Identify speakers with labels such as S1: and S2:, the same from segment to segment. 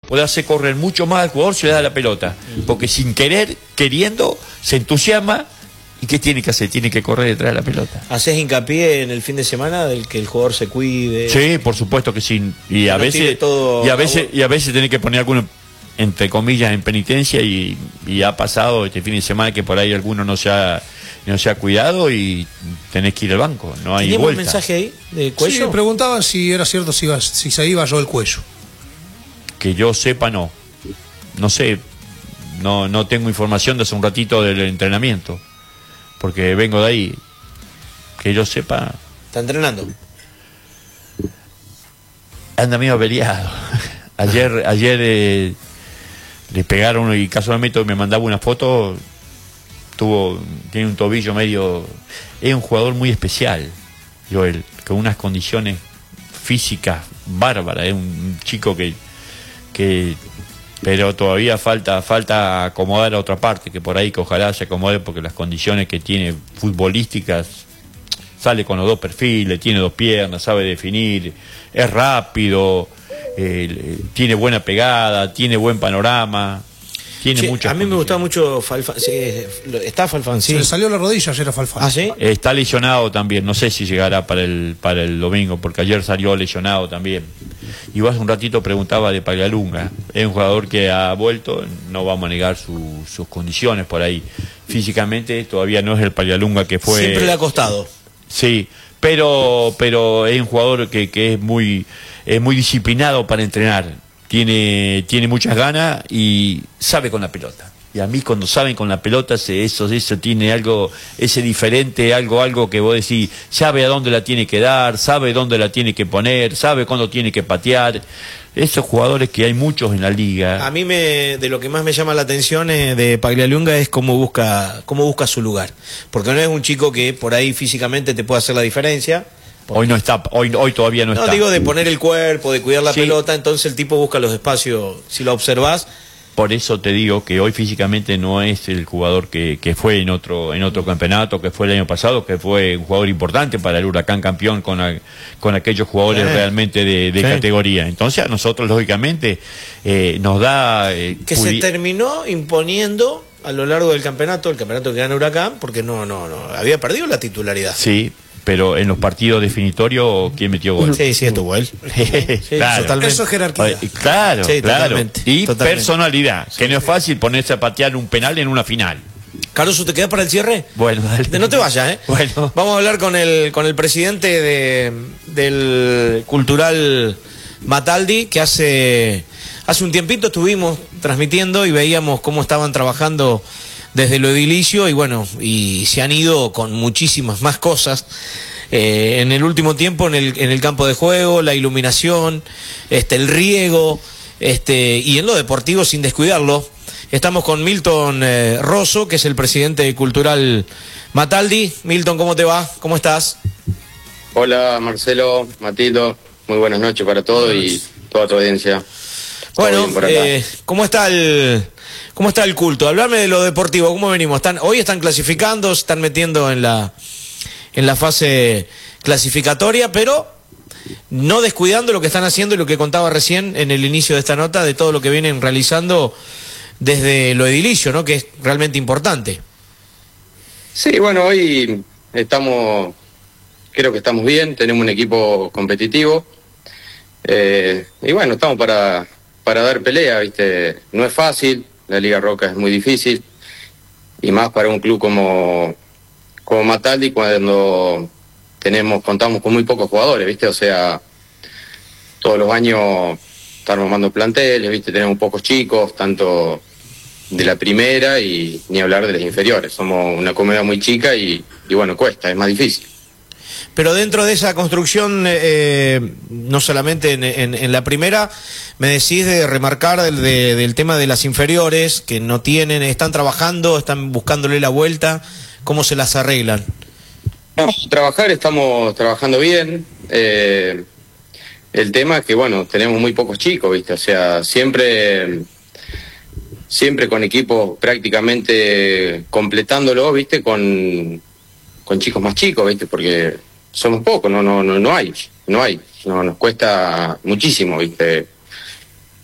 S1: podés hacer correr mucho más al jugador si le da la pelota. Porque sin querer, queriendo, se entusiasma. ¿Y qué tiene que hacer? Tiene que correr detrás de la pelota.
S2: ¿Haces hincapié en el fin de semana del que el jugador se cuide?
S1: Sí, por supuesto que sí. Y a veces tenés que poner alguno, entre comillas, en penitencia, y ha pasado este fin de semana que por ahí alguno no se ha cuidado y tenés que ir al banco. No hay
S2: ¿Teníamos
S1: vuelta.
S2: un mensaje ahí de Cuello?
S3: Sí, me preguntaban si era cierto si se iba yo el Cuello.
S1: Que yo sepa, no. No sé. No tengo información de hace un ratito del entrenamiento. Porque vengo de ahí. Que yo sepa.
S2: ¿Está entrenando?
S1: Anda medio peleado. Ayer le pegaron y casualmente me mandaba una foto. Tiene un tobillo medio. Es un jugador muy especial, Joel, con unas condiciones físicas bárbaras. Es un chico que pero todavía falta acomodar a otra parte, que por ahí que ojalá se acomode, porque las condiciones que tiene futbolísticas, sale con los dos perfiles, tiene dos piernas, sabe definir, es rápido, tiene buena pegada, tiene buen panorama, tiene muchas.
S2: A mí me gustaba mucho Falfán. Sí, está Falfán, sí.
S3: Se le salió la rodilla ayer a Falfán.
S2: ¿Ah, sí?
S1: Está lesionado también, no sé si llegará para el domingo, porque ayer salió lesionado también. Y vos un ratito preguntaba de Paglialunga, es un jugador que ha vuelto, no vamos a negar sus condiciones por ahí. Físicamente todavía no es el Paglialunga que fue.
S2: Siempre le ha costado.
S1: Sí, pero es un jugador que es muy disciplinado para entrenar, tiene muchas ganas y sabe con la pelota. Y a mí cuando saben con la pelota, eso tiene algo, ese diferente, algo que vos decís, sabe a dónde la tiene que dar, sabe dónde la tiene que poner, sabe cuándo tiene que patear. Esos jugadores que hay muchos en la liga.
S2: A mí de lo que más me llama la atención de Paglialunga es cómo busca su lugar. Porque no es un chico que por ahí físicamente te puede hacer la diferencia.
S1: Hoy no está, hoy todavía no está.
S2: No, digo de poner el cuerpo, de cuidar la pelota, entonces el tipo busca los espacios, si lo observás.
S1: Por eso te digo que hoy físicamente no es el jugador que fue en otro campeonato, que fue el año pasado, que fue un jugador importante para el Huracán campeón con aquellos jugadores realmente de categoría. Entonces a nosotros, lógicamente, nos da...
S2: que se terminó imponiendo a lo largo del campeonato, el campeonato que gana Huracán, porque no había perdido la titularidad.
S1: Sí, pero en los partidos definitorios, ¿quién metió gol?
S2: Sí, estuvo él.
S1: Claro.
S2: Totalmente.
S3: Eso es jerarquía.
S1: Claro,
S2: sí,
S1: claro.
S2: Totalmente,
S1: y
S2: totalmente.
S1: Personalidad, que no es fácil ponerse a patear un penal en una final.
S2: Caruso, ¿te quedas para el cierre?
S1: Bueno, dale.
S2: No te vayas, ¿eh?
S1: Bueno.
S2: Vamos a hablar con el presidente del Cultural Mataldi, que hace un tiempito estuvimos transmitiendo y veíamos cómo estaban trabajando desde lo edilicio y bueno, y se han ido con muchísimas más cosas en el último tiempo en el campo de juego, la iluminación, el riego, y en lo deportivo sin descuidarlo. Estamos con Milton Rosso, que es el presidente Cultural Mataldi. Milton, ¿cómo te va? ¿Cómo estás?
S4: Hola Marcelo, Matito, muy buenas noches para todos y toda tu audiencia.
S2: Bueno, ¿cómo está el culto? Hablame de lo deportivo, ¿cómo venimos? Hoy están clasificando, se están metiendo en la fase clasificatoria, pero no descuidando lo que están haciendo y lo que contaba recién en el inicio de esta nota, de todo lo que vienen realizando desde lo edilicio, ¿no? Que es realmente importante.
S4: Sí, bueno, hoy creo que estamos bien, tenemos un equipo competitivo, y bueno, estamos para dar pelea, ¿viste? No es fácil, la Liga Roca es muy difícil, y más para un club como Mataldi, cuando contamos con muy pocos jugadores, ¿viste? O sea, todos los años estamos armando planteles, ¿viste? Tenemos pocos chicos, tanto de la primera y ni hablar de las inferiores. Somos una comunidad muy chica y bueno, cuesta, es más difícil.
S2: Pero dentro de esa construcción, no solamente en la primera, me decís de remarcar del tema de las inferiores, que no tienen, están trabajando, están buscándole la vuelta, ¿cómo se las arreglan?
S4: No, estamos trabajando bien. El tema es que, bueno, tenemos muy pocos chicos, ¿viste? O sea, siempre con equipos prácticamente completándolo, ¿viste? Con chicos más chicos, ¿viste? Porque somos pocos, no hay, nos cuesta muchísimo, ¿viste?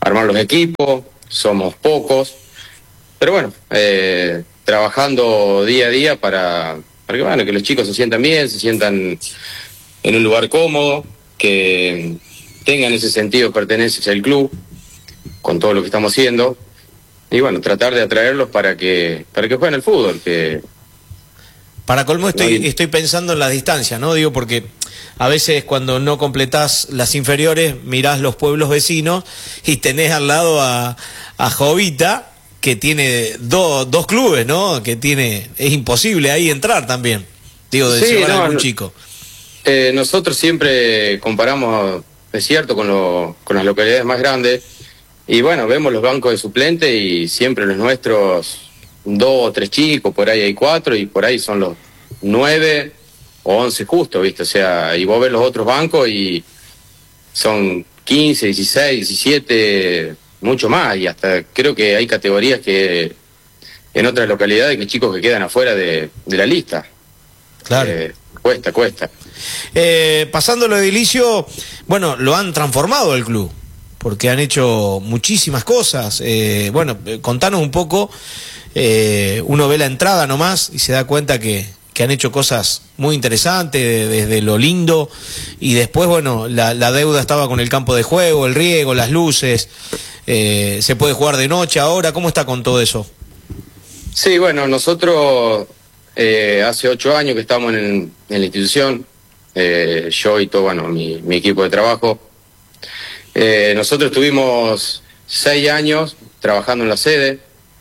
S4: armar los equipos, somos pocos, pero bueno, trabajando día a día para que, bueno, que los chicos se sientan bien, se sientan en un lugar cómodo, que tengan ese sentido de pertenencia al club, con todo lo que estamos haciendo, y bueno, tratar de atraerlos para que jueguen al fútbol, que...
S2: Para colmo estoy pensando en la distancia, ¿no? Digo, porque a veces cuando no completás las inferiores, mirás los pueblos vecinos y tenés al lado a Jovita, que tiene dos clubes, ¿no? Es imposible ahí entrar también. Digo, de llevar a algún chico.
S4: Nosotros siempre comparamos, es cierto, con las localidades más grandes, y bueno, vemos los bancos de suplentes y siempre los nuestros... 2 o 3 chicos, por ahí hay 4 y por ahí son los 9 o 11 justo, ¿viste? O sea, y vos ves los otros bancos y son 15, 16, 17, mucho más, y hasta creo que hay categorías que en otras localidades que chicos que quedan afuera de la lista.
S2: Claro.
S4: Cuesta.
S2: Pasando lo edilicio, bueno, lo han transformado el club, porque han hecho muchísimas cosas. Bueno, contanos un poco. Uno ve la entrada nomás y se da cuenta que han hecho cosas muy interesantes, desde lo lindo, y después, bueno, la deuda estaba con el campo de juego, el riego, las luces, se puede jugar de noche ahora. ¿Cómo está con todo eso?
S4: Sí, bueno, nosotros hace 8 años que estamos en la institución, yo y todo, bueno, mi equipo de trabajo. Nosotros tuvimos 6 años trabajando en la sede.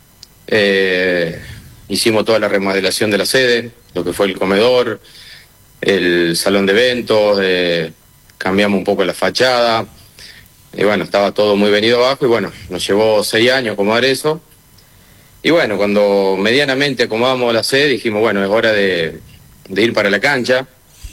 S4: Hicimos toda la remodelación de la sede, lo que fue el comedor, el salón de eventos, cambiamos un poco la fachada, y bueno, estaba todo muy venido abajo, y bueno, nos llevó 6 años acomodar eso, y bueno, cuando medianamente acomodamos la sede, dijimos, bueno, es hora de ir para la cancha,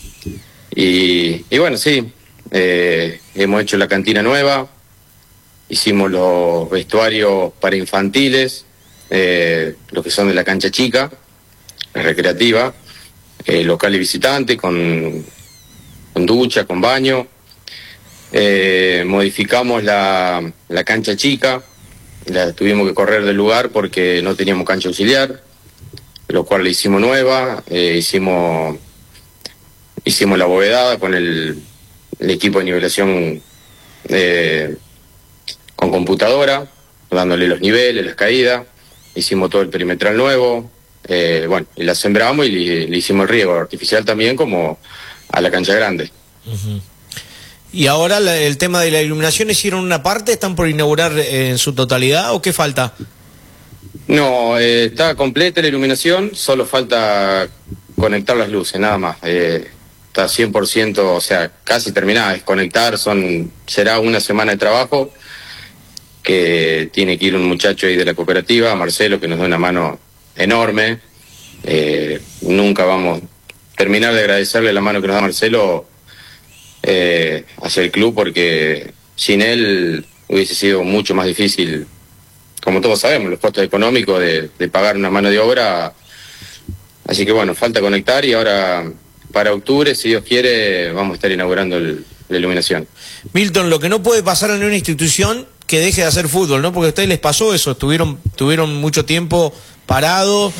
S4: y bueno, sí, hemos hecho la cantina nueva, hicimos los vestuarios para infantiles, los que son de la cancha chica, recreativa, local y visitante, con ducha, con baño. Modificamos la cancha chica, la tuvimos que correr del lugar porque no teníamos cancha auxiliar, lo cual la hicimos nueva, hicimos la abovedada con el equipo de nivelación con computadora, dándole los niveles, las caídas. Hicimos todo el perimetral nuevo, bueno, y la sembramos y le hicimos el riego artificial también, como a la cancha grande.
S2: Uh-huh. Y ahora el tema de la iluminación, ¿hicieron una parte? ¿Están por inaugurar en su totalidad o qué falta?
S4: No, está completa la iluminación, solo falta conectar las luces, nada más. Está 100%, o sea, casi terminada, desconectar, será una semana de trabajo, que tiene que ir un muchacho ahí de la cooperativa, Marcelo, que nos da una mano enorme. Nunca vamos a terminar de agradecerle la mano que nos da Marcelo hacia el club, porque sin él hubiese sido mucho más difícil, como todos sabemos, los costos económicos de pagar una mano de obra. Así que bueno, falta conectar, y ahora para octubre, si Dios quiere, vamos a estar inaugurando la iluminación.
S2: Milton, lo que no puede pasar en una institución que deje de hacer fútbol, ¿no? Porque a ustedes les pasó eso, tuvieron mucho tiempo parados,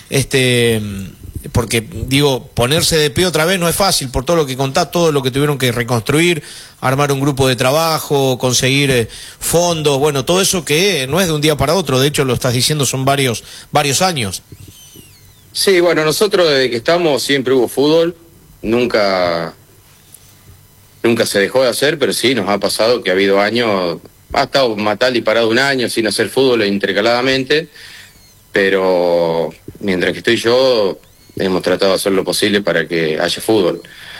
S2: porque digo, ponerse de pie otra vez no es fácil, por todo lo que contás, todo lo que tuvieron que reconstruir, armar un grupo de trabajo, conseguir fondos, bueno, todo eso que no es de un día para otro, de hecho lo estás diciendo, son varios años.
S4: Sí, bueno, nosotros desde que estamos siempre hubo fútbol, nunca se dejó de hacer, pero sí nos ha pasado que ha habido años, ha estado Mataldi parado un año sin hacer fútbol intercaladamente, pero mientras que estoy yo hemos tratado de hacer lo posible para que haya fútbol.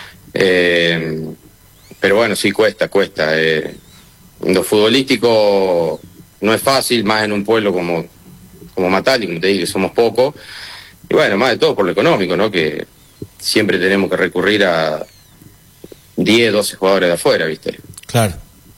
S4: Pero bueno, sí cuesta. Lo futbolístico no es fácil, más en un pueblo como Mataldi, como te dije, que somos pocos, y bueno, más de todo por lo económico, ¿no? Que siempre tenemos que recurrir a 10, 12 jugadores de afuera, ¿viste?
S2: Claro.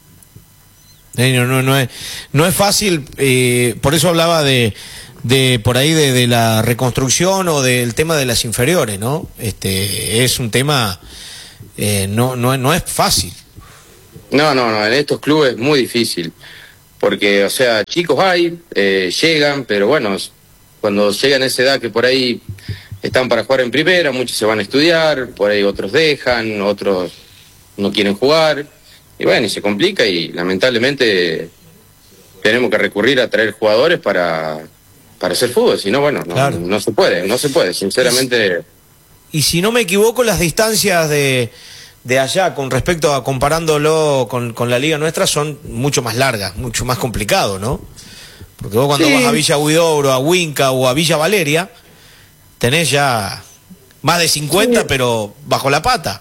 S2: No es fácil, por eso hablaba de por ahí de la reconstrucción o del tema de las inferiores, ¿no? Es un tema, no es fácil.
S4: No, en estos clubes es muy difícil. porque, o sea, chicos hay, llegan, pero bueno, cuando llegan a esa edad que por ahí están para jugar en primera, muchos se van a estudiar, por ahí otros dejan, otros no quieren jugar, y bueno, y se complica y lamentablemente tenemos que recurrir a traer jugadores para hacer fútbol, si no, bueno,
S2: Claro.
S4: no se puede, sinceramente.
S2: Y si no me equivoco, las distancias de allá con respecto a comparándolo con la liga nuestra son mucho más largas, mucho más complicado, ¿no? Porque vos cuando
S4: Sí.
S2: vas a Villa Huidobro, a Huinca o a Villa Valeria, tenés ya más de 50,
S4: Sí.
S2: pero bajo la pata.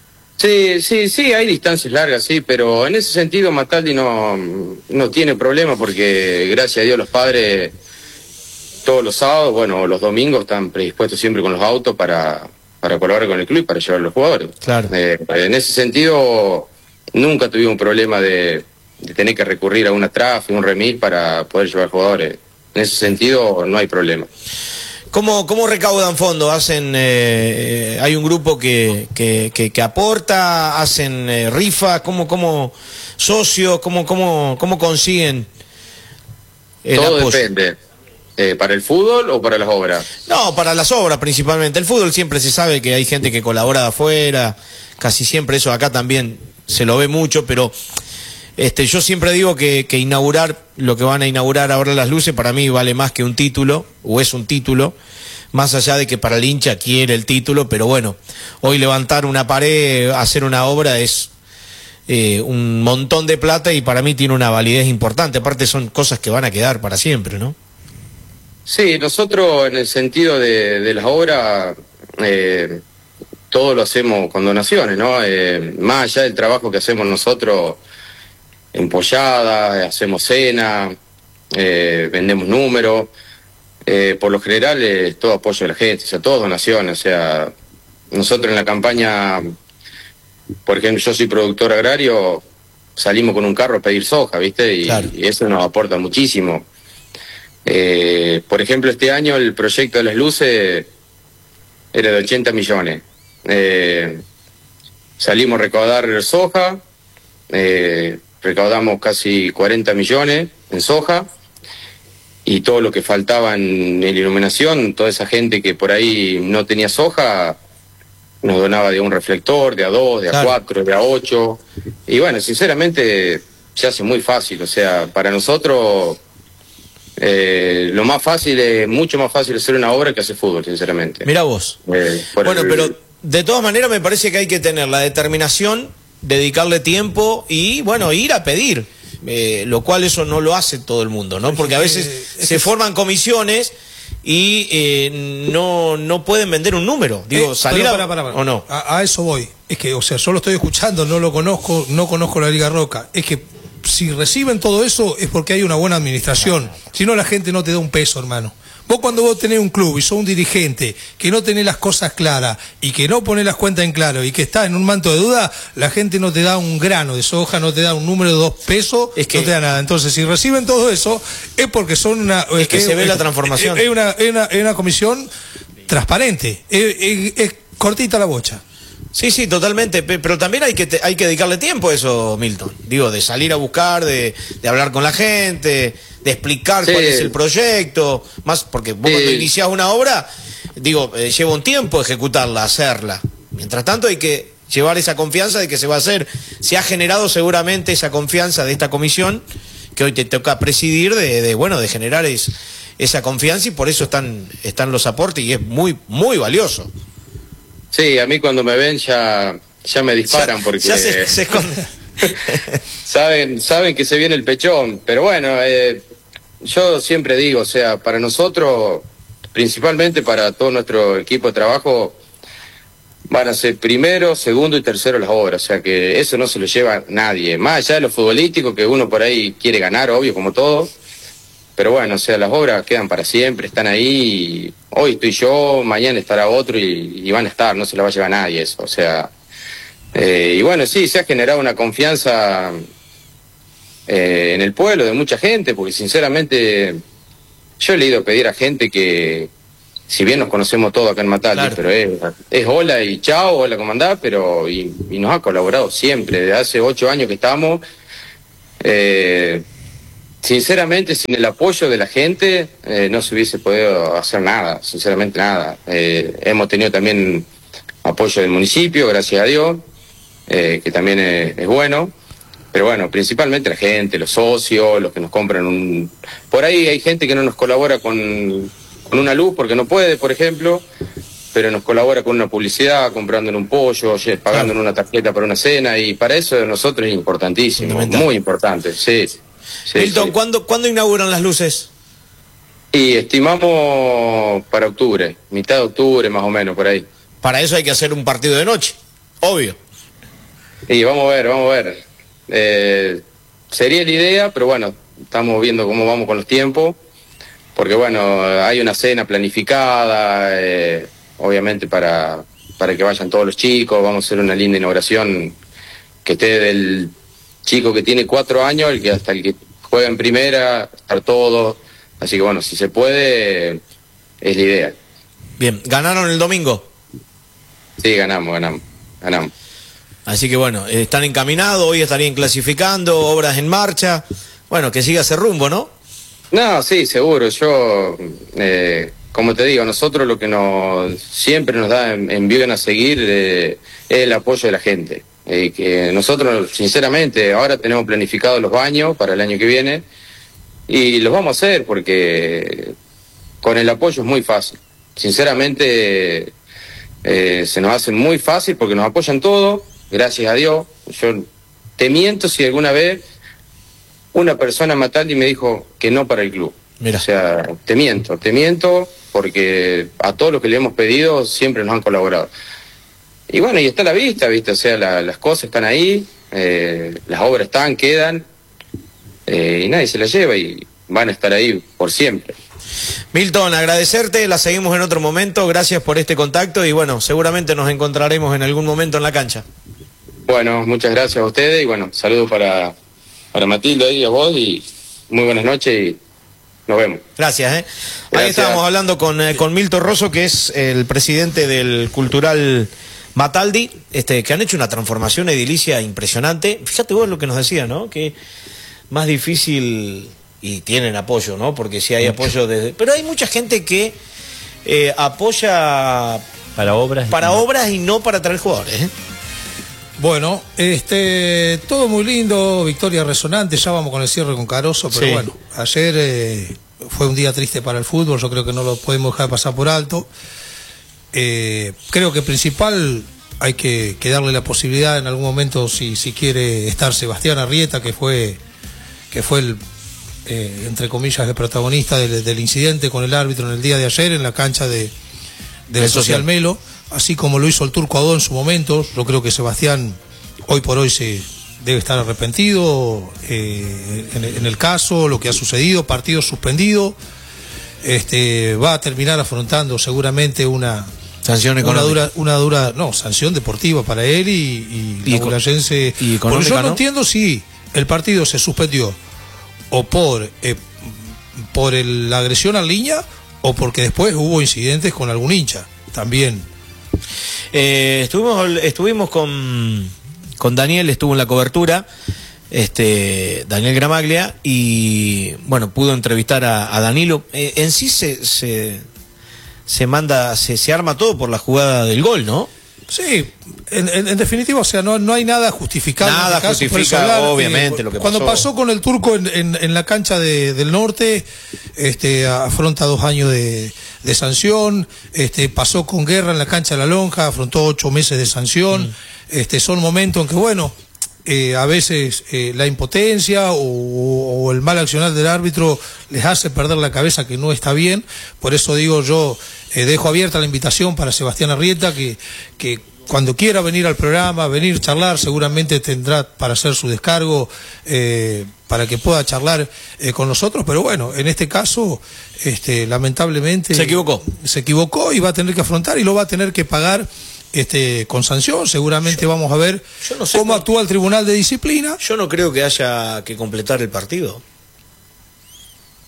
S4: Sí, hay distancias largas, sí, pero en ese sentido Mataldi no tiene problema porque gracias a Dios los padres todos los sábados, bueno, los domingos están predispuestos siempre con los autos para colaborar con el club y para llevar a los jugadores.
S2: Claro.
S4: En ese sentido nunca tuvimos un problema de tener que recurrir a una TRAF, un remis para poder llevar jugadores. En ese sentido no hay problema.
S2: ¿Cómo recaudan fondos? ¿Hacen hay un grupo que aporta? ¿Hacen rifas? ¿Cómo socios? ¿Cómo consiguen el
S4: Todo
S2: apoyo?
S4: depende. ¿Para el fútbol o para las obras?
S2: No, para las obras principalmente. El fútbol siempre se sabe que hay gente que colabora de afuera, casi siempre eso acá también se lo ve mucho, pero yo siempre digo que inaugurar lo que van a inaugurar ahora las luces para mí vale más que un título, o es un título, más allá de que para el hincha quiere el título, pero bueno, hoy levantar una pared, hacer una obra es un montón de plata y para mí tiene una validez importante, aparte son cosas que van a quedar para siempre, ¿no?
S4: Sí, nosotros en el sentido de las obras, todo lo hacemos con donaciones, ¿no? Más allá del trabajo que hacemos nosotros en polladas, hacemos cena, vendemos números, por lo general es todo apoyo de la gente, o sea, todo donaciones, o sea, nosotros en la campaña, por ejemplo, yo soy productor agrario, salimos con un carro a pedir soja, ¿viste?
S2: Claro.
S4: Y eso nos aporta muchísimo. Por ejemplo, este año el proyecto de las luces era de 80 millones. Salimos a recaudar soja, recaudamos casi 40 millones en soja y todo lo que faltaba en iluminación, toda esa gente que por ahí no tenía soja, nos donaba de un reflector, de a 2, de a
S2: Claro.
S4: 4, de a 8. Y bueno, sinceramente se hace muy fácil, o sea, para nosotros... lo más fácil es, mucho más fácil hacer una obra que hacer fútbol, sinceramente.
S2: Mirá vos. Bueno, pero de todas maneras me parece que hay que tener la determinación, dedicarle tiempo y, bueno, ir a pedir. Lo cual eso no lo hace todo el mundo, ¿no? Porque a veces se forman comisiones y no pueden vender un número. Digo, salir
S3: Pará.
S2: o no.
S3: A eso voy. Es que, o sea, yo lo estoy escuchando, no lo conozco, no conozco la Liga Roca. Es que si reciben todo eso es porque hay una buena administración. Si no, la gente no te da un peso, hermano. Cuando vos tenés un club y sos un dirigente que no tenés las cosas claras y que no ponés las cuentas en claro y que está en un manto de duda, la gente no te da un grano de soja, no te da un número de 2 pesos,
S2: Es que-
S3: no te da nada. Entonces, si reciben todo eso, es porque son una...
S2: Es que se ve la transformación.
S3: Es una comisión transparente. Es cortita la bocha.
S2: Sí, totalmente, pero también hay que dedicarle tiempo a eso, Milton. Digo, de salir a buscar, de hablar con la gente, de explicar
S4: Sí.
S2: cuál es el proyecto, más porque vos cuando
S4: Sí.
S2: iniciás una obra, digo, lleva un tiempo ejecutarla, hacerla. Mientras tanto hay que llevar esa confianza de que se va a hacer. Se ha generado seguramente esa confianza de esta comisión que hoy te toca presidir, de generar esa confianza y por eso están los aportes y es muy, muy valioso.
S4: Sí, a mí cuando me ven ya me disparan porque
S2: Ya se esconde.
S4: saben que se viene el pechón, pero bueno, yo siempre digo, o sea, para nosotros, principalmente para todo nuestro equipo de trabajo, van a ser primero, segundo y tercero las obras, o sea que eso no se lo lleva nadie, más allá de lo futbolístico, que uno por ahí quiere ganar, obvio, como todo, pero bueno, o sea, las obras quedan para siempre, están ahí, y hoy estoy yo, mañana estará otro y van a estar, no se la va a llevar nadie eso, o sea, y bueno, sí, se ha generado una confianza en el pueblo de mucha gente, porque sinceramente yo he ido a pedir a gente que, si bien nos conocemos todos acá en Mataldi,
S2: Claro.
S4: pero es hola y chao, hola, ¿cómo andás? Pero, y nos ha colaborado siempre, desde hace 8 años que estamos, sinceramente, sin el apoyo de la gente, no se hubiese podido hacer nada, sinceramente nada. Hemos tenido también apoyo del municipio, gracias a Dios, que también es bueno. Pero bueno, principalmente la gente, los socios, los que nos compran Por ahí hay gente que no nos colabora con una luz porque no puede, por ejemplo, pero nos colabora con una publicidad, comprándonos un pollo, pagándonos una tarjeta para una cena, y para eso de nosotros es importantísimo, muy importante, sí.
S2: Milton, ¿cuándo inauguran las luces?
S4: Y estimamos para octubre, mitad de octubre más o menos, por ahí.
S2: Para eso hay que hacer un partido de noche, obvio.
S4: Y vamos a ver. Sería la idea, pero bueno, estamos viendo cómo vamos con los tiempos, porque bueno, hay una cena planificada, obviamente para que vayan todos los chicos. Vamos a hacer una linda inauguración que esté del chico que tiene 4 años, hasta el que juega en primera, estar todos. Así que bueno, si se puede, es la idea.
S2: Bien, ¿ganaron el domingo?
S4: Sí, ganamos.
S2: Así que bueno, están encaminados, hoy estarían clasificando, obras en marcha. Bueno, que siga ese rumbo, ¿no?
S4: No, sí, seguro. Yo, como te digo, nosotros lo que siempre nos da envío a seguir es el apoyo de la gente. Que nosotros, sinceramente, ahora tenemos planificados los baños para el año que viene y los vamos a hacer porque con el apoyo es muy fácil. Sinceramente, se nos hace muy fácil porque nos apoyan todos. Gracias a Dios. Yo te miento si alguna vez una persona en Mataldi me dijo que no para el club.
S2: Mira.
S4: O sea, te miento porque a todos los que le hemos pedido siempre nos han colaborado. Y bueno, y está a la vista, ¿viste? O sea, las cosas están ahí, las obras quedan, y nadie se las lleva y van a estar ahí por siempre.
S2: Milton, agradecerte, la seguimos en otro momento, gracias por este contacto y bueno, seguramente nos encontraremos en algún momento en la cancha.
S4: Bueno, muchas gracias a ustedes y bueno, saludos para Matilde y a vos y muy buenas noches y nos vemos.
S2: Gracias. Ahí
S4: Gracias.
S2: estábamos hablando con Milton Rosso, que es el presidente del Cultural Mataldi, que han hecho una transformación edilicia impresionante. Fíjate vos lo que nos decía, ¿no? Que más difícil, y tienen apoyo, ¿no? Porque sí hay apoyo desde... Pero hay mucha gente que apoya
S1: para obras
S2: y no para traer jugadores, ¿eh?
S3: Bueno, todo muy lindo, victoria resonante, ya vamos con el cierre con Caroso, pero
S2: Sí.
S3: bueno, ayer fue un día triste para el fútbol, yo creo que no lo podemos dejar pasar por alto. Creo que principal hay que darle la posibilidad en algún momento, si quiere estar Sebastián Arrieta, que fue el, entre comillas, el protagonista del incidente con el árbitro en el día de ayer en la cancha del Social Melo, así como lo hizo el Turco Adó en su momento. Yo creo que Sebastián hoy por hoy se debe estar arrepentido en el caso, lo que ha sucedido, partido suspendido. Va a terminar afrontando seguramente una
S2: Sanción económica.
S3: una dura sanción deportiva para él y la boyacense.
S2: Y económica,
S3: porque yo no
S2: ¿no?
S3: entiendo si el partido se suspendió o por la agresión al Liña o porque después hubo incidentes con algún hincha también.
S2: Estuvimos con Daniel, estuvo en la cobertura, Daniel Gramaglia, y bueno, pudo entrevistar a Danilo. En sí se arma todo por la jugada del gol, ¿no?
S3: Sí, en definitiva, o sea, no hay nada justificado.
S2: Nada justifica, obviamente, lo que
S3: cuando
S2: pasó.
S3: pasó con el Turco en la cancha del norte, afronta 2 años de sanción, pasó con Guerra en la cancha de La Lonja, afrontó 8 meses de sanción. Son momentos en que, bueno, a veces la impotencia o el mal accionar del árbitro les hace perder la cabeza, que no está bien. Por eso digo yo, dejo abierta la invitación para Sebastián Arrieta, que cuando quiera venir al programa, venir a charlar, seguramente tendrá para hacer su descargo, para que pueda charlar con nosotros. Pero bueno, en este caso, lamentablemente
S2: Se equivocó
S3: y va a tener que afrontar y lo va a tener que pagar con sanción. Seguramente vamos a ver
S2: yo no sé
S3: cómo actúa el Tribunal de Disciplina.
S2: Yo no creo que haya que completar el partido.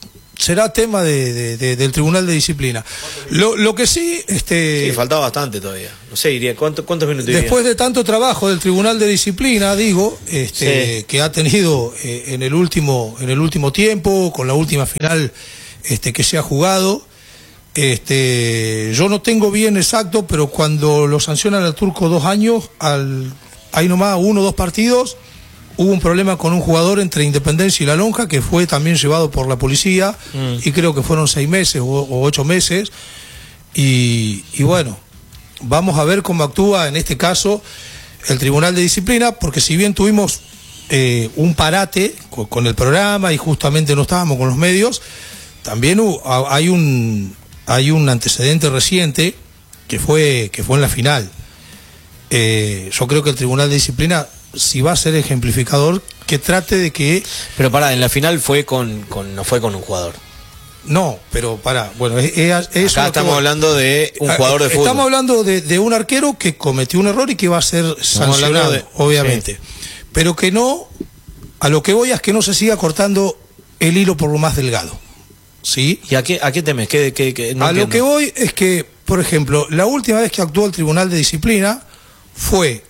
S3: será tema del Tribunal de Disciplina. Lo que sí,
S2: Sí, faltaba bastante todavía. No sé, iría, ¿cuántos minutos iría?
S3: después de tanto trabajo del Tribunal de Disciplina, digo,
S2: Sí.
S3: que ha tenido en el último tiempo, con la última final que se ha jugado, yo no tengo bien exacto, pero cuando lo sancionan al Turco 2 años, ahí nomás 1 o 2 partidos, hubo un problema con un jugador entre Independencia y La Lonja, que fue también llevado por la policía, y creo que fueron 6 meses o 8 meses, y bueno, vamos a ver cómo actúa en este caso el Tribunal de Disciplina, porque si bien tuvimos un parate con el programa y justamente no estábamos con los medios, también hay un antecedente reciente que fue en la final. Yo creo que el Tribunal de Disciplina, si va a ser ejemplificador, que trate de que...
S2: Pero pará, en la final no fue con un jugador.
S3: No, pero bueno,
S2: Acá estamos hablando de un jugador de fútbol.
S3: Estamos hablando de un arquero que cometió un error y que va a ser sancionado, obviamente. Sí. Pero que no, a lo que voy es que no se siga cortando el hilo por lo más delgado. ¿Sí?
S2: ¿Y a qué temes? No entiendo.
S3: Lo que voy es que, por ejemplo, la última vez que actuó el Tribunal de Disciplina fue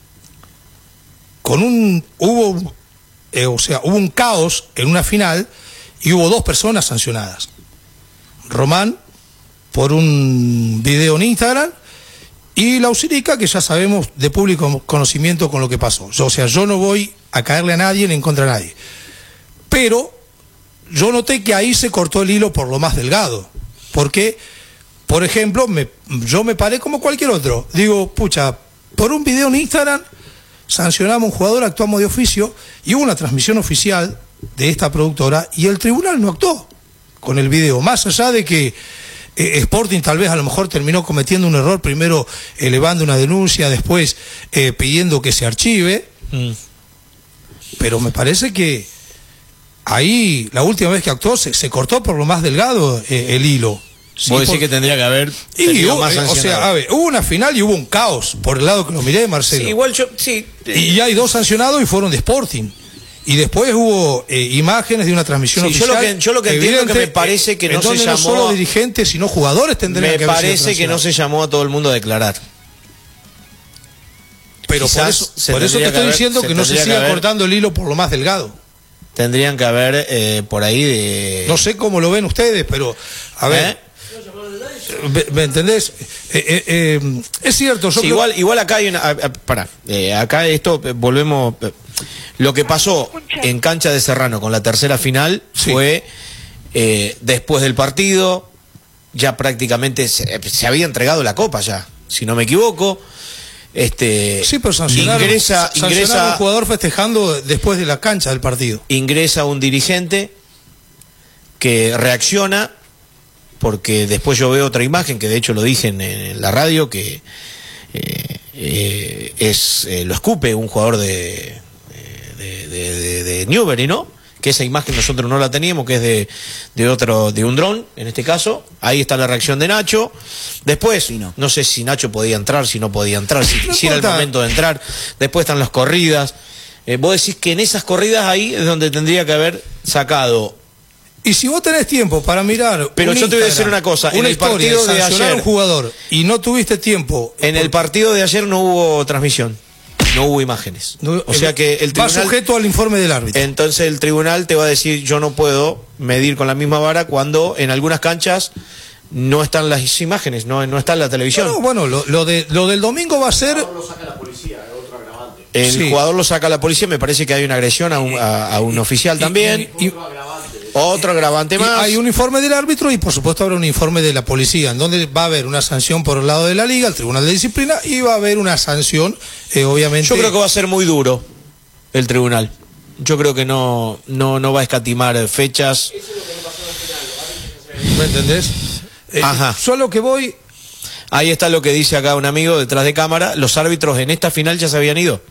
S3: hubo un caos en una final y hubo 2 personas sancionadas. Román, por un video en Instagram, y Lausirica, que ya sabemos de público conocimiento con lo que pasó. Yo no voy a caerle a nadie ni en contra de nadie. Pero yo noté que ahí se cortó el hilo por lo más delgado. Porque, por ejemplo, yo me paré como cualquier otro. Digo, pucha, por un video en Instagram sancionamos a un jugador, actuamos de oficio, y hubo una transmisión oficial de esta productora y el tribunal no actuó con el video, más allá de que Sporting tal vez a lo mejor terminó cometiendo un error, primero elevando una denuncia, después pidiendo que se archive, pero me parece que ahí la última vez que actuó se cortó por lo más delgado el hilo.
S2: Sí, vos decís que tendría que haber más sancionado.
S3: O sea, a ver, hubo una final y hubo un caos por el lado que lo miré, Marcelo.
S2: Sí, igual sí.
S3: Y hay 2 sancionados y fueron de Sporting. Y después hubo imágenes de una transmisión oficial.
S2: Yo lo que entiendo que me parece que no se llamó...
S3: No solo dirigentes, sino jugadores tendrían que haber sido sancionados.
S2: Me parece que no se llamó a todo el mundo a declarar.
S3: Pero por eso te estoy diciendo que no se siga cortando el hilo por lo más delgado.
S2: Tendrían que haber por ahí de...
S3: No sé cómo lo ven ustedes, pero... A ver... ¿Me entendés? Es cierto.
S2: Igual acá hay una... acá esto, volvemos... Lo que pasó en cancha de Serrano con la tercera final fue después del partido, ya prácticamente se había entregado la copa ya, si no me equivoco.
S3: Sí, pero sancionaron a un jugador festejando después de la cancha del partido.
S2: Ingresa un dirigente que reacciona, porque después yo veo otra imagen, que de hecho lo dije en la radio, que lo escupe un jugador de Newbery, ¿no? Que esa imagen nosotros no la teníamos, que es de un dron, en este caso. Ahí está la reacción de Nacho. Después, no sé si Nacho podía entrar, si no podía entrar, si era el momento de entrar. Después están las corridas. Vos decís que en esas corridas ahí es donde tendría que haber sacado.
S3: Y si vos tenés tiempo para mirar...
S2: Pero yo te voy a decir una cosa. En el partido de ayer...
S3: un jugador y no tuviste tiempo...
S2: En el partido de ayer no hubo transmisión. No hubo imágenes. O sea que el tribunal
S3: va sujeto al informe del árbitro.
S2: Entonces el tribunal te va a decir, yo no puedo medir con la misma vara cuando en algunas canchas no están las imágenes, no está la televisión.
S3: No, bueno, lo del domingo va a ser...
S2: El jugador lo saca la policía, es otro agravante. El jugador lo saca la policía, me parece que hay una agresión a un oficial también. Otro agravante más.
S3: Hay un informe del árbitro y por supuesto habrá un informe de la policía, en donde va a haber una sanción por el lado de la liga, el Tribunal de Disciplina, y va a haber una sanción, obviamente.
S2: Yo creo que va a ser muy duro el tribunal. Yo creo que no va a escatimar fechas. Eso es lo que me pasó en el final.
S3: ¿Me entendés?
S2: Ajá.
S3: Solo que voy...
S2: Ahí está lo que dice acá un amigo detrás de cámara. Los árbitros en esta final ya se habían ido.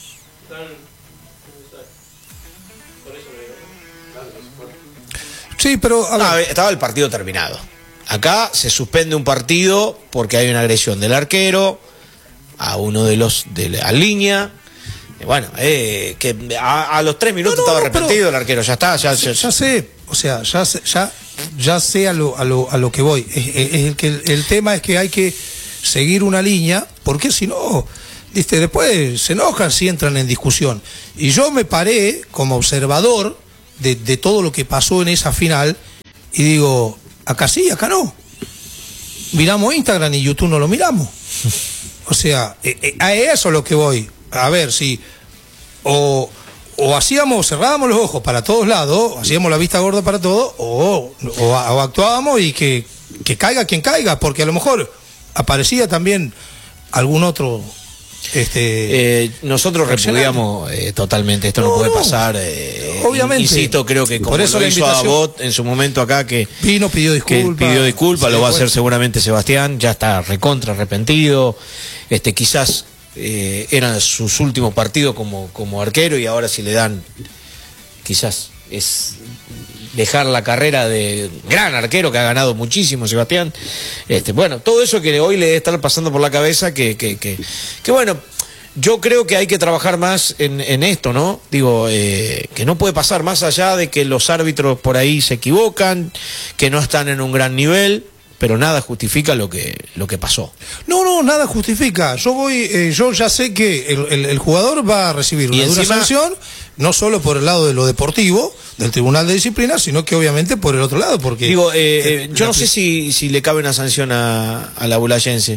S3: Sí, pero...
S2: estaba el partido terminado. Acá se suspende un partido porque hay una agresión del arquero a uno de la línea. Bueno, que a los 3 minutos estaba arrepentido el arquero. Ya está.
S3: Ya sé. O sea, ya ya sé a lo que voy. El tema es que hay que seguir una línea, porque si no, ¿viste? Después se enojan si entran en discusión. Y yo me paré como observador de todo lo que pasó en esa final y digo, acá sí, acá no. Miramos Instagram y YouTube no lo miramos. O sea, a eso es lo que voy. A ver si o cerrábamos los ojos para todos lados, hacíamos la vista gorda para todo, o actuábamos y que caiga quien caiga, porque a lo mejor aparecía también algún otro.
S2: Nosotros repudiamos totalmente, esto no puede pasar.
S3: Obviamente.
S2: Insisto, creo que como
S3: por eso
S2: lo hizo Abot en su momento acá, que
S3: pidió disculpas,
S2: lo va a hacer seguramente Sebastián, ya está recontra arrepentido. Quizás eran sus últimos partidos como arquero, y ahora si le dan, quizás es dejar la carrera de gran arquero que ha ganado muchísimo Sebastián. Bueno, todo eso que hoy le debe estar pasando por la cabeza, que bueno, yo creo que hay que trabajar más en esto, ¿no? Digo, que no puede pasar más allá de que los árbitros por ahí se equivocan, que no están en un gran nivel, pero nada justifica lo que pasó.
S3: No, nada justifica. Yo ya sé que el jugador va a recibir una dura sanción, no solo por el lado de lo deportivo, del Tribunal de Disciplina, sino que obviamente por el otro lado, porque...
S2: Digo, yo no sé si le cabe una sanción a la Bulayense.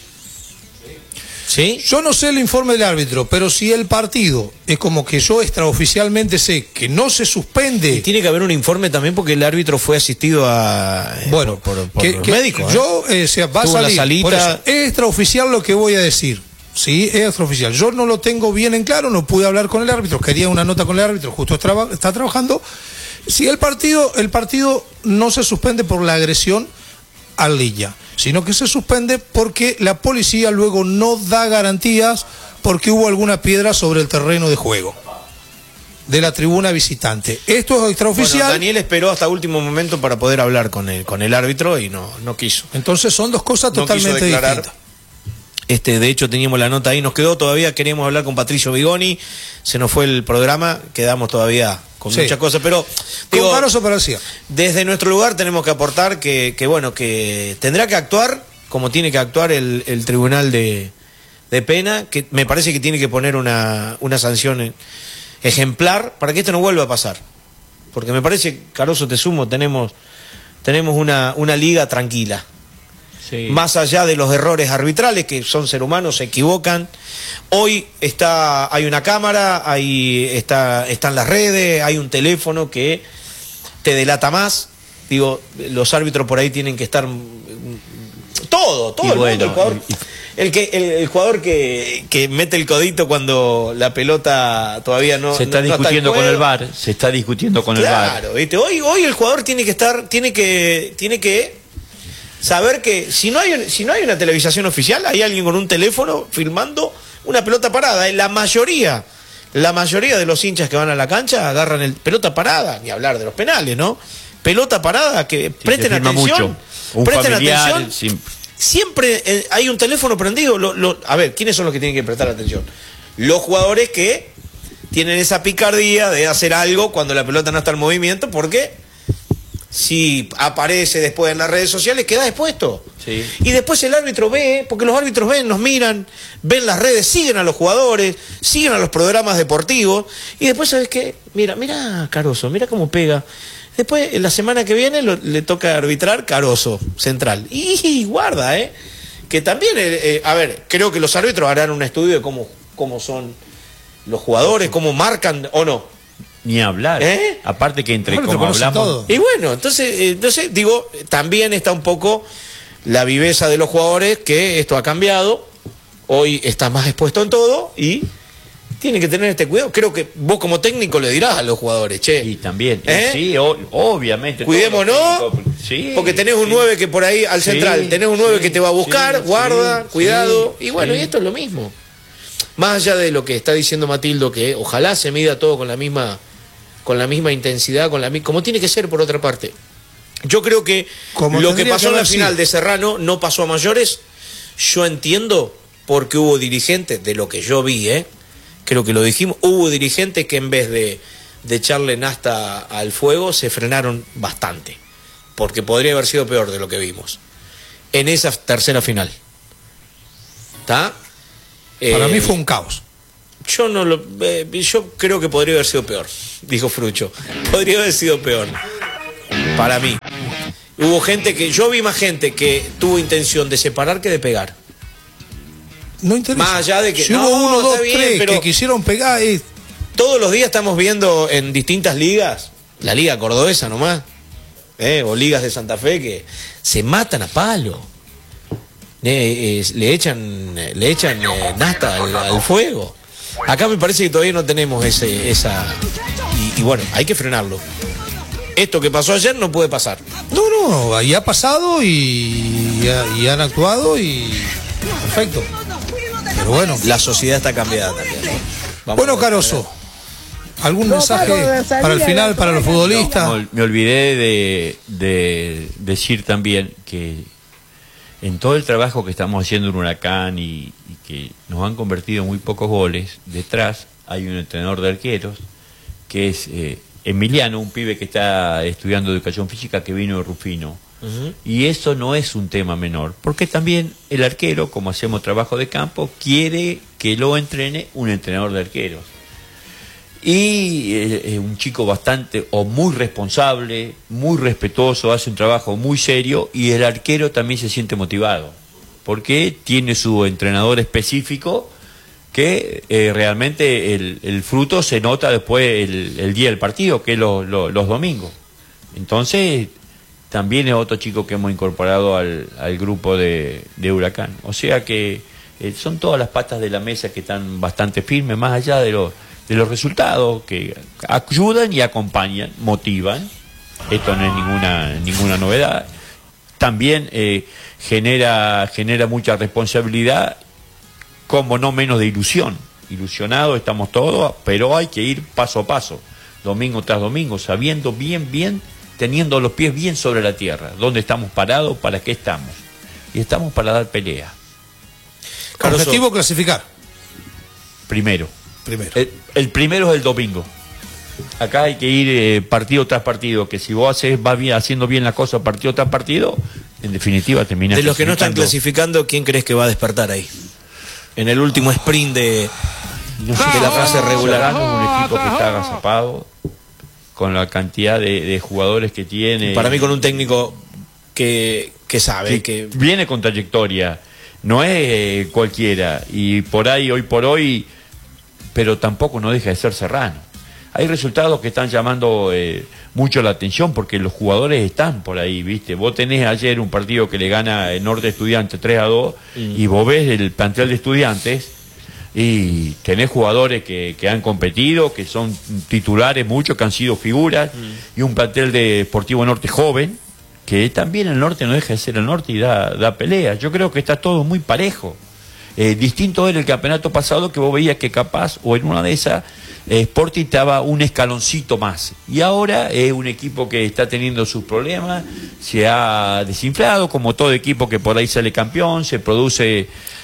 S2: ¿Sí?
S3: Yo no sé el informe del árbitro, pero si el partido es como que yo extraoficialmente sé que no se suspende...
S2: Y tiene que haber un informe también, porque el árbitro fue asistido a...
S3: Bueno,
S2: por los médicos.
S3: Yo, va a salir, por eso, es extraoficial lo que voy a decir. Sí, es extraoficial. Yo no lo tengo bien en claro, no pude hablar con el árbitro, quería una nota con el árbitro, justo está trabajando. Si el partido no se suspende por la agresión al Lilla, sino que se suspende porque la policía luego no da garantías porque hubo alguna piedra sobre el terreno de juego de la tribuna visitante. Esto es extraoficial.
S2: Bueno, Daniel esperó hasta último momento para poder hablar con el árbitro y no quiso.
S3: Entonces son dos cosas totalmente distintas.
S2: De hecho teníamos la nota ahí, nos quedó todavía, queríamos hablar con Patricio Bigoni, se nos fue el programa, quedamos todavía con muchas cosas, pero digo, desde nuestro lugar tenemos que aportar que bueno, que tendrá que actuar como tiene que actuar el Tribunal de Pena, que me parece que tiene que poner una sanción ejemplar para que esto no vuelva a pasar, porque me parece, Caroso, te sumo, tenemos una liga tranquila. Sí. Más allá de los errores arbitrales, que son seres humanos, se equivocan. Hoy hay una cámara, están las redes, hay un teléfono que te delata más. Digo, los árbitros por ahí tienen que estar todo el mundo, el jugador. El jugador que mete el codito cuando la pelota todavía no
S1: se está discutiendo con el VAR, se está discutiendo con el VAR.
S2: Claro, ¿viste? Hoy el jugador tiene que saber que si no hay una televisación oficial, hay alguien con un teléfono filmando una pelota parada. La mayoría de los hinchas que van a la cancha agarran el pelota parada, ni hablar de los penales, ¿no? Pelota parada, que presten atención. Presten atención. Siempre hay un teléfono prendido. A ver, ¿quiénes son los que tienen que prestar atención? Los jugadores que tienen esa picardía de hacer algo cuando la pelota no está en movimiento, porque si aparece después en las redes sociales, queda expuesto. Sí. Y después el árbitro ve, porque los árbitros nos miran, ven las redes, siguen a los jugadores, siguen a los programas deportivos, y después, ¿sabes qué? Mira Caroso, mira cómo pega. Después, la semana que viene, le toca arbitrar Caroso, central. Y guarda, que también, a ver, creo que los árbitros harán un estudio de cómo son los jugadores, cómo marcan o no.
S1: Ni hablar. Aparte que como hablamos. Todo.
S2: Y bueno, entonces digo, también está un poco la viveza de los jugadores, que esto ha cambiado. Hoy está más expuesto en todo y tiene que tener este cuidado. Creo que vos como técnico le dirás a los jugadores, che.
S1: Y también, sí, obviamente.
S2: Cuidémonos, sí, porque tenés un 9 que por ahí al central, tenés un 9 que te va a buscar, guarda, cuidado. Y bueno, y esto es lo mismo. Más allá de lo que está diciendo Matildo, que ojalá se mida todo con la misma intensidad, como tiene que ser por otra parte. Yo creo que lo que pasó en la final de Serrano no pasó a mayores. Yo entiendo porque hubo dirigentes, de lo que yo vi, creo que lo dijimos, hubo dirigentes que en vez de echarle nafta al fuego se frenaron bastante. porque podría haber sido peor de lo que vimos, en esa tercera final. ¿Está?
S3: Para mí fue un caos.
S2: Yo creo que podría haber sido peor, dijo Frucho. Podría haber sido peor. Para mí. Hubo gente yo vi más gente que tuvo intención de separar que de pegar.
S3: No interesa.
S2: Más allá de que
S3: si hubo uno, dos,
S2: bien,
S3: tres
S2: pero
S3: que quisieron pegar.
S2: Todos los días estamos viendo en distintas ligas, la liga cordobesa nomás, o ligas de Santa Fe, que se matan a palo. Le echan nafta al fuego. Acá me parece que todavía no tenemos esa... Y bueno, hay que frenarlo. Esto que pasó ayer no puede pasar.
S3: No, ahí ha pasado y han actuado y... Perfecto. Pero bueno.
S2: La sociedad está cambiada también, ¿no?
S3: Bueno, Caroso, ¿algún mensaje para el final, para los futbolistas?
S1: Me olvidé de decir también que en todo el trabajo que estamos haciendo en Huracán y que nos han convertido en muy pocos goles, detrás hay un entrenador de arqueros que es Emiliano, un pibe que está estudiando educación física que vino de Rufino. Y eso no es un tema menor, porque también el arquero, como hacemos trabajo de campo, quiere que lo entrene un entrenador de arqueros. Y un chico bastante o muy responsable, muy respetuoso, hace un trabajo muy serio y el arquero también se siente motivado, porque tiene su entrenador específico que realmente el fruto se nota después el día del partido, que es los domingos. Entonces también es otro chico que hemos incorporado al grupo de Huracán. O sea que son todas las patas de la mesa que están bastante firmes, más allá de los resultados, que ayudan y acompañan, motivan. Esto no es ninguna novedad. También genera mucha responsabilidad, como no menos de ilusión. Ilusionados estamos todos, pero hay que ir paso a paso, domingo tras domingo, sabiendo bien, teniendo los pies bien sobre la tierra, dónde estamos parados, para qué estamos. Y estamos para dar pelea.
S3: Objetivo clasificar.
S1: Primero. El primero es el domingo. Acá hay que ir partido tras partido, que si vos vas haciendo bien la cosa partido tras partido, en definitiva termina.
S2: De los que no están clasificando, ¿quién crees que va a despertar ahí? En el último sprint de la fase regular.
S1: Es un equipo que está agazapado, con la cantidad de jugadores que tiene.
S2: Para mí con un técnico que sabe, que
S1: viene con trayectoria, no es cualquiera, y hoy por hoy, pero tampoco no deja de ser Serrano. Hay resultados que están llamando mucho la atención, porque los jugadores están por ahí, ¿viste? Vos tenés ayer un partido que le gana el Norte Estudiantes 3-2, y vos ves el plantel de Estudiantes, y tenés jugadores que han competido, que son titulares, muchos que han sido figuras, y un plantel de Deportivo Norte joven, que también el Norte no deja de ser el Norte y da pelea. Yo creo que está todo muy parejo. Distinto era el campeonato pasado, que vos veías que capaz, o en una de esas, Sporting estaba un escaloncito más. Y ahora es un equipo que está teniendo sus problemas, se ha desinflado, como todo equipo que por ahí sale campeón, se produce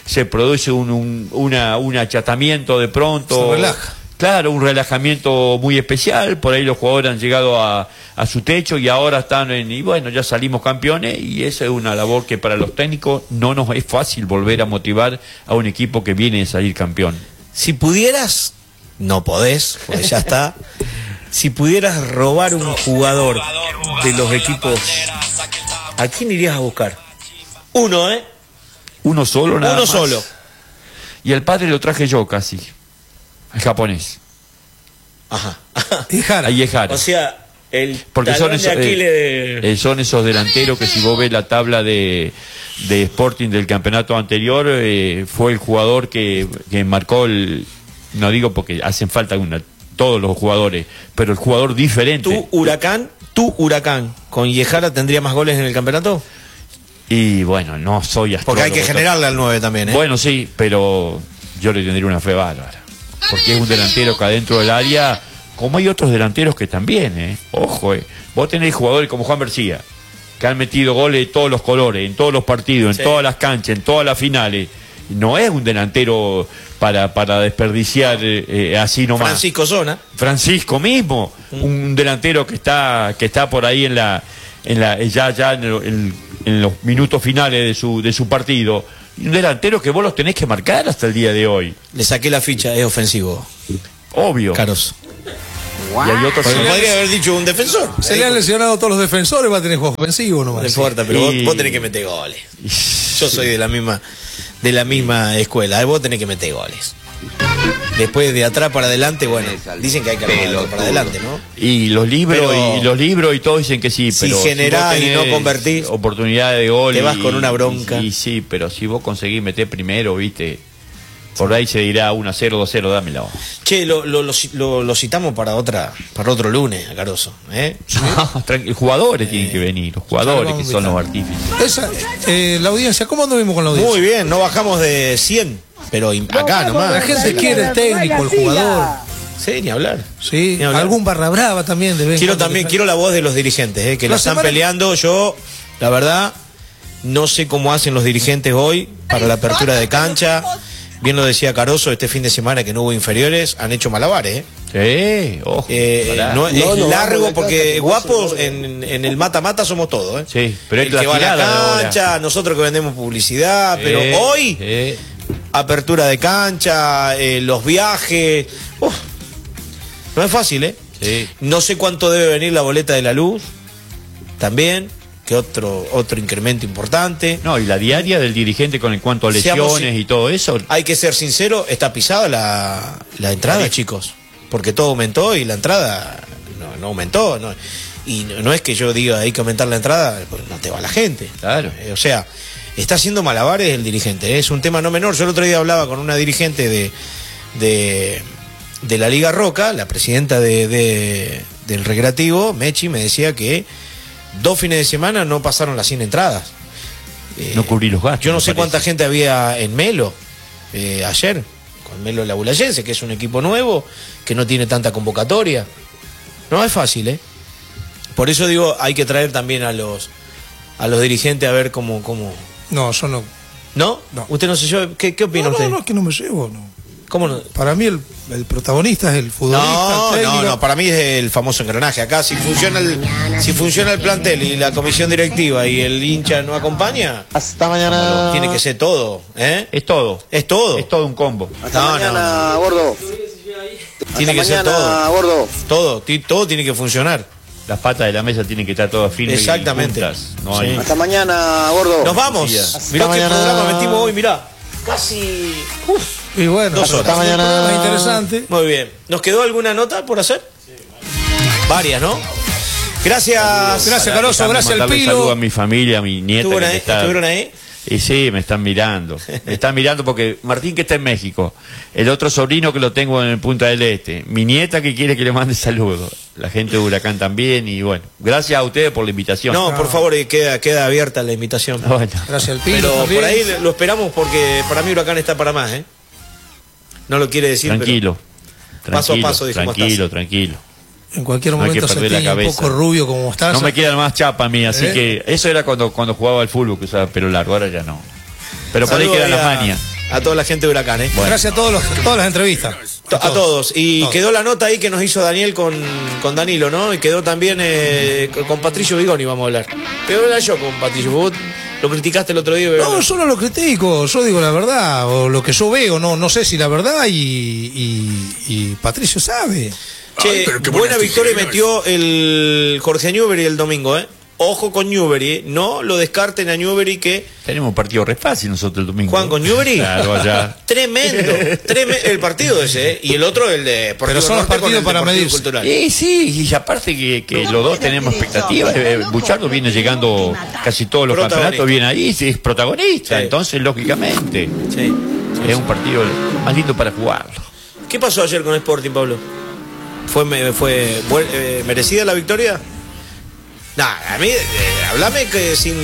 S1: un achatamiento de pronto.
S3: Se relaja.
S1: Claro, un relajamiento muy especial, por ahí los jugadores han llegado a su techo y ahora están y bueno, ya salimos campeones, y esa es una labor que para los técnicos no nos es fácil volver a motivar a un equipo que viene de salir campeón.
S2: Si pudieras, no podés, porque ya está, si pudieras robar un jugador de los equipos, ¿a quién irías a buscar? Uno,
S1: Uno solo, nada más.
S2: Uno solo.
S1: Y el padre lo traje yo casi. El japonés.
S2: Ajá.
S1: Ahí es Jara.
S2: O sea,
S1: porque
S2: son
S1: esos delanteros que, si vos ves la tabla de Sporting del campeonato anterior, fue el jugador que marcó no digo porque hacen falta todos los jugadores, pero el jugador diferente.
S2: ¿Tu Huracán con Yejara tendría más goles en el campeonato?
S1: Y bueno, no soy astrólogo.
S2: Porque hay que generarle al 9 también,
S1: Bueno, sí, pero yo le tendría una fe bárbara. Porque es un delantero que adentro del área, como hay otros delanteros que también, ojo, vos tenés jugadores como Juan García, que han metido goles de todos los colores, en todos los partidos, en todas las canchas, en todas las finales. No es un delantero para desperdiciar así nomás.
S2: Francisco Zona.
S1: Francisco mismo, un delantero que está por ahí en ya en los minutos finales de su partido. Y un delantero que vos los tenés que marcar hasta el día de hoy.
S2: Le saqué la ficha, es ofensivo.
S1: Obvio.
S2: Caros.
S1: Y hay otros.
S2: Podría haber dicho un defensor.
S3: Se le han lesionado a todos los defensores, va a tener juego ofensivo nomás.
S2: No importa, pero vos tenés que meter goles. Yo soy de la misma escuela. Vos tenés que meter goles. Después de atrás para adelante, bueno, dicen que hay que armar para adelante, ¿no?
S1: Y los libros y todos dicen que sí,
S2: si
S1: pero
S2: generás
S1: si
S2: y no convertís,
S1: oportunidades de gol,
S2: te vas con una bronca.
S1: Y sí, pero si vos conseguís meter primero, viste, por ahí se dirá 1-0, 2-0, dámelo.
S2: Che, lo citamos para otro lunes, a Caroso, ¿eh?
S1: Los jugadores tienen que venir, los jugadores que son los artífices.
S3: La audiencia, ¿cómo anduvimos con la audiencia?
S2: Muy bien, no bajamos de 100, pero acá nomás.
S3: La gente quiere el técnico, el jugador.
S2: Sí, ni hablar.
S3: Sí,
S2: ni hablar.
S3: algún barra brava también.
S2: Quiero la voz de los dirigentes, que la están peleando. Yo, la verdad, no sé cómo hacen los dirigentes hoy para la apertura de cancha. Bien lo decía Caroso, este fin de semana que no hubo inferiores, han hecho malabares,
S1: Sí, ojo.
S2: es largo porque guapos en el mata-mata somos todos,
S1: Sí, pero
S2: el que va a la cancha, nosotros que vendemos publicidad, pero hoy, apertura de cancha, los viajes, no es fácil,
S1: Sí.
S2: No sé cuánto debe venir la boleta de la luz, también, que otro incremento importante.
S1: No, y la diaria del dirigente con en cuanto a lesiones y todo eso.
S2: Hay que ser sincero, está pisada la entrada, chicos, porque todo aumentó y la entrada no aumentó. No. Y no es que yo diga hay que aumentar la entrada, pues no te va la gente.
S1: Claro.
S2: O sea, está haciendo malabares el dirigente, es un tema no menor. Yo el otro día hablaba con una dirigente de la Liga Roca, la presidenta del Recreativo, Mechi, me decía que 2 fines de semana no pasaron las 100 entradas.
S1: No cubrí los gastos.
S2: Yo no sé cuánta gente había en Melo ayer, con Melo Labulayense, que es un equipo nuevo, que no tiene tanta convocatoria. No es fácil, Por eso digo, hay que traer también a los dirigentes a ver cómo...
S3: No, yo no.
S2: ¿No?
S3: No.
S2: ¿Usted no se lleva? ¿Qué opina usted?
S3: No, es que no me llevo, no.
S2: ¿Cómo no?
S3: Para mí el protagonista es el futbolista.
S2: No, para mí es el famoso engranaje. Acá si funciona el plantel y la comisión directiva y el hincha no acompaña,
S5: hasta mañana.
S2: Tiene que ser todo,
S1: Es todo.
S2: Es todo.
S1: Es todo un combo.
S5: Hasta mañana, gordo.
S2: Tiene que ser todo.
S5: Gordo.
S2: Todo tiene que funcionar.
S1: Las patas de la mesa tienen que estar todas firmes.
S2: Exactamente.
S1: Y juntas. No hay...
S5: Hasta mañana, gordo.
S2: Nos vamos. Mirá qué programa metimos hoy, mirá. Casi...
S3: Y bueno,
S2: 2 horas.
S3: hasta mañana. Interesante.
S2: Muy bien. ¿Nos quedó alguna nota por hacer? Varias, ¿no? Gracias.
S3: Gracias, Caroso. Gracias, el Pilo.
S1: Saludo a mi familia, a mi nieta.
S2: ¿Estuvieron ahí?
S1: Y sí, me están mirando. Me están mirando porque Martín, que está en México. El otro sobrino que lo tengo en Punta del Este. Mi nieta que quiere que le mande saludos. La gente de Huracán también. Y bueno, gracias a ustedes por la invitación.
S2: No, por favor, queda abierta la invitación.
S1: Bueno.
S3: Gracias al Pilo.
S2: Pero
S3: también.
S2: por ahí lo esperamos porque para mí Huracán está para más, No lo quiere decir,
S1: Tranquilo.
S2: Pero paso a paso, dijimos.
S1: Tranquilo.
S3: En cualquier
S1: No hay
S3: momento
S1: que
S3: se
S1: perder la
S3: tiñe un
S1: cabeza.
S3: poco rubio como estás.
S1: No me quedan más chapa a mí, así que eso era cuando jugaba al fútbol, que usaba pelo largo, ahora ya no. Pero por ahí quedan las manias.
S2: A toda la gente de Huracán,
S1: Bueno.
S3: Gracias a todas las entrevistas.
S2: A todos. Y quedó la nota ahí que nos hizo Daniel con Danilo, ¿no? Y quedó también con Patricio Vigoni, vamos a hablar. Pero hablar yo con Patricio. Vos lo criticaste el otro día.
S3: No, yo no lo critico, yo digo la verdad, o lo que yo veo, no sé si la verdad y Patricio sabe.
S2: Che, buena victoria metió el Jorge Newbery el domingo, Ojo con Newbery, no lo descarten a Newbery que...
S1: Tenemos un partido re fácil nosotros el domingo.
S2: ¿Juan con Newbery?
S1: Claro, allá.
S2: Tremendo, el partido ese, y el otro el de...
S3: Pero son los partidos para medirse.
S1: Sí, y aparte que los dos tenemos expectativas. Buchardo viene llegando casi todos los campeonatos, viene ahí, es protagonista, entonces lógicamente es un partido más lindo para jugarlo.
S2: ¿Qué pasó ayer con Sporting, Pablo? ¿Fue merecida la victoria? A mí, hablame que sin...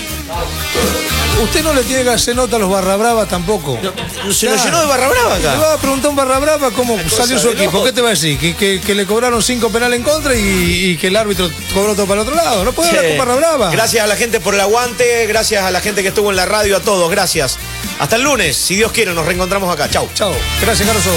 S3: Usted no le tiene que hacer nota a los barra brava tampoco.
S2: Se lo llenó de barra brava acá.
S3: Le va a preguntar a un barra brava cómo salió su equipo. ¿Qué te va a decir? Que le cobraron 5 penales en contra y que el árbitro cobró todo para el otro lado. No puede hablar con barra brava.
S2: Gracias a la gente por el aguante, gracias a la gente que estuvo en la radio, a todos, gracias. Hasta el lunes, si Dios quiere, nos reencontramos acá. Chau.
S3: Chau. Gracias, Caroso.